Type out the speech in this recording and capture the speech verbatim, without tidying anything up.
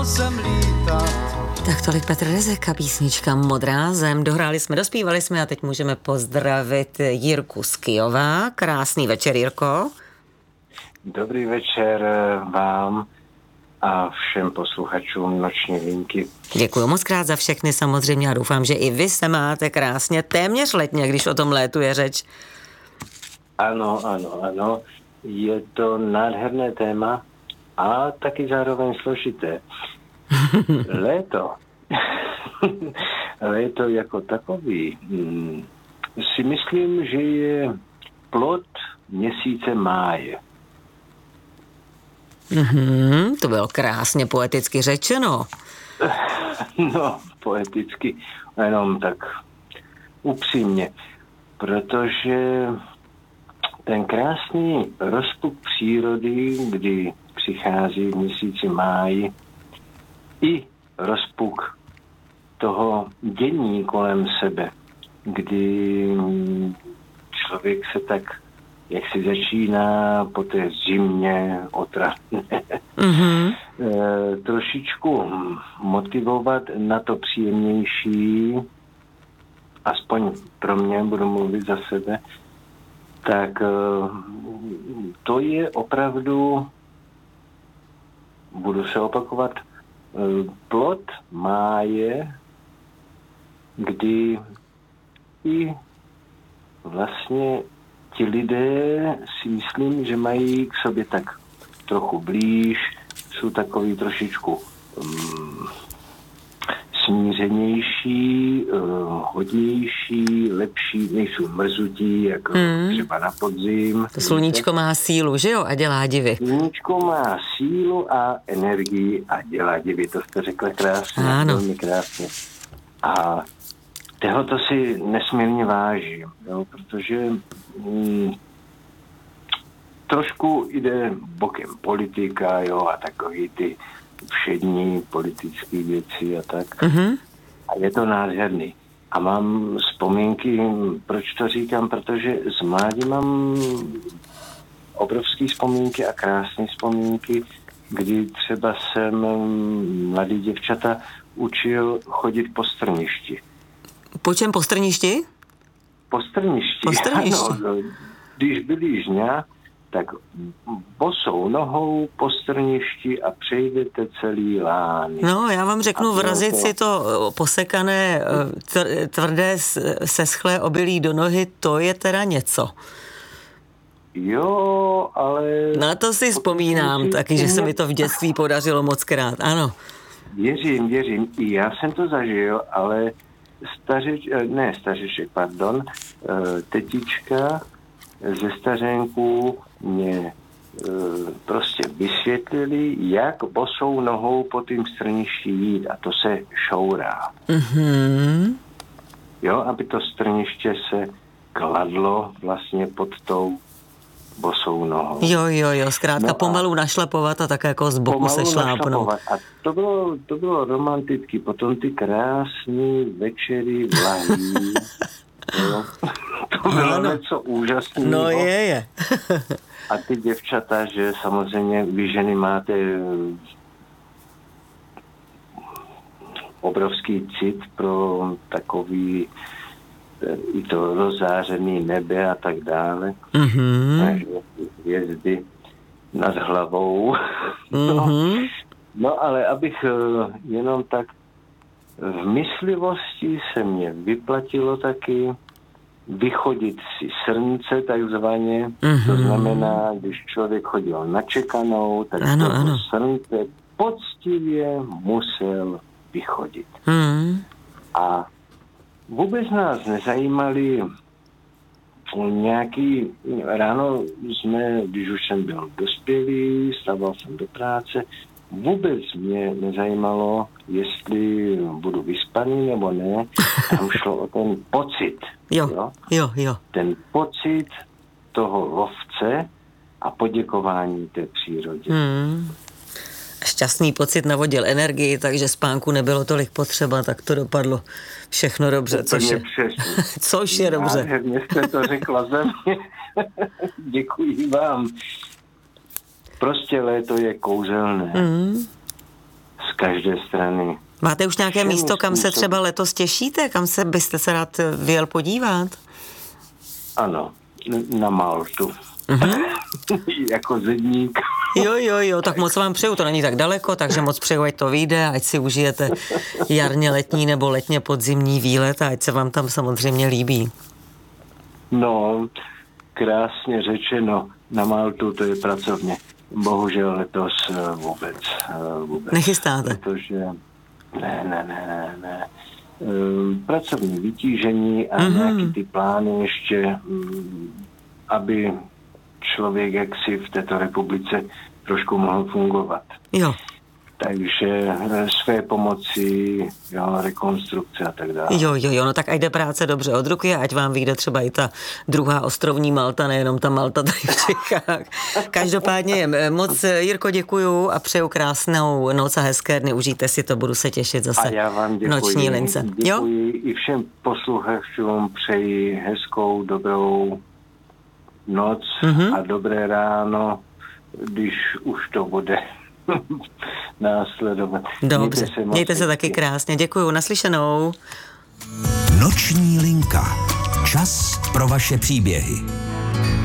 Tak tolik Petr Rezek a písnička Modrá zem. Dohráli jsme, dospívali jsme a teď můžeme pozdravit Jirku z Kyjova. Krásný večer, Jirko. Dobrý večer vám a všem posluchačům Noční linky. Děkuji moc krát za všechny samozřejmě a doufám, že i vy se máte krásně téměř letně, když o tom létu je řeč. Ano, ano, ano. Je to nádherné téma a taky zároveň složité. Léto. Léto jako takový hmm, si myslím, že je plod měsíce máje. Mm-hmm, to bylo krásně poeticky řečeno. No, poeticky, jenom tak upřímně, protože ten krásný rozpuk přírody, kdy přichází v měsíci máji, i rozpuk toho dění kolem sebe, kdy člověk se tak, jak si začíná po té zimě otravné, mm-hmm. e, trošičku motivovat na to příjemnější, aspoň pro mě, budu mluvit za sebe, tak e, to je opravdu, budu se opakovat, plod máje, kdy i vlastně ti lidé si myslím, že mají k sobě tak trochu blíž, jsou takový trošičku um, smířenější, uh, hodnější, lepší, nejsou mrzutí, jako mm. třeba na podzim. To sluníčko má sílu, že jo? A dělá divy. Sluníčko má sílu a energii a dělá divy. To jste řekla krásně, ano. Velmi krásně. A tohoto si nesmírně vážím, jo, protože mm, trošku jde bokem politika, jo, a takový ty všední politické věci a tak. Mm-hmm. A je to nádherný. A mám vzpomínky, proč to říkám, protože z mládí mám obrovské vzpomínky a krásné vzpomínky, kdy třeba jsem mladý děvčata učil chodit po strništi. Po čem po strništi? Po strništi. Po strništi. Ano, když byli žňa, tak bosou nohou po strništi a přejdete celý lány. No, já vám řeknu, vrazit si to posekané, tvrdé, seschlé obilí do nohy, to je teda něco. Jo, ale... Na to si vzpomínám taky, že se mi to v dětství podařilo moc krát, ano. Věřím, věřím, i já jsem to zažil, ale stařič, ne stařiček, pardon, tetička ze stařenku mě e, prostě vysvětlili, jak bosou nohou po tým strništi jít a to se šourá. Mm-hmm. Jo, aby to strniště se kladlo vlastně pod tou bosou nohou. Jo, jo, jo, zkrátka no pomalu našlapovat a tak jako z boku se šlápnout. A to bylo, to bylo romanticky, potom ty krásný večery vlahý. Jo. To bylo ano. Něco úžasného. No je, je. A ty děvčata, že samozřejmě vy ženy máte obrovský cit pro takový i to rozářený nebe a tak dále. Mm-hmm. Hvězdy nad hlavou. Mm-hmm. No, no, ale abych jenom tak v myslivosti se mě vyplatilo taky vychodit si srnce takzvaně, mm-hmm. to znamená, když člověk chodil na čekanou, tak ano, to ano. srnce poctivě musel vychodit. Mm-hmm. A vůbec nás nezajímali nějaký, ráno jsme, když už jsem byl dospělý, stával jsem do práce, vůbec mě nezajímalo, jestli budu vyspaný nebo ne. Tam šlo o ten pocit. Jo, jo, jo. jo. Ten pocit toho lovce a poděkování té přírodě. Hmm. Šťastný pocit navodil energii, takže spánku nebylo tolik potřeba, tak to dopadlo všechno dobře. Což je, což je dobře. Nádherně jste to řekla za mě. Děkuji vám. Prostě léto je kouzelné. Mm. z každé strany. Máte už nějaké Všemi místo, kam se způsoby. třeba letos těšíte? Kam se byste se rád vyjel podívat? Ano, na Maltu. Mhm. Jako zedník. Jo, jo, jo, tak moc vám přeju, to není tak daleko, takže moc přeju, ať to vyjde, ať si užijete jarně letní nebo letně podzimní výlet a ať se vám tam samozřejmě líbí. No, krásně řečeno, na Maltu to je pracovně. Bohužel letos eh, vůbec, eh, vůbec. Nechystáte? Protože ne, ne, ne, ne, ne. Eh, Pracovní vytížení a Mhm. nějaký ty plány ještě, mm, aby člověk jaksi v této republice trošku mohl fungovat. Jo, Takže eh, své pomoci, jo, rekonstrukce a tak dále. jo, jo, jo, no tak ať jde práce dobře od ruky a ať vám vyjde třeba i ta druhá ostrovní Malta, nejenom ta Malta tady v Čechách. Každopádně moc, Jirko, děkuju a přeju krásnou noc a hezké dny, užijte si to, budu se těšit zase. A já vám děkuji. Noční lince. Děkuji Jo? i všem posluchačům, přeji hezkou, dobrou noc Mhm. a dobré ráno, když už to bude následovat. Dobře, Mějte se, moc mějte se taky hezky. krásně, děkuju, naslyšenou. Noční linka. Čas pro vaše příběhy.